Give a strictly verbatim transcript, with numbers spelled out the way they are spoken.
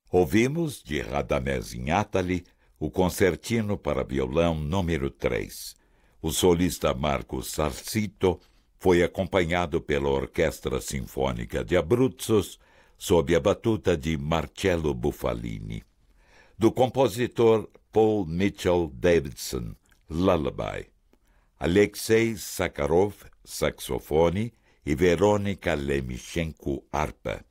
Ouvimos, de Radamés Inátali, o Concertino para Violão número três. O solista Marco Sarsito foi acompanhado pela Orquestra Sinfônica de Abruzos, sob a batuta de Marcello Buffalini. Do compositor Paul Mitchell Davidson, Lullaby. Alexei Sakharov, saxofone, e Verônica Lemichenko, harpa.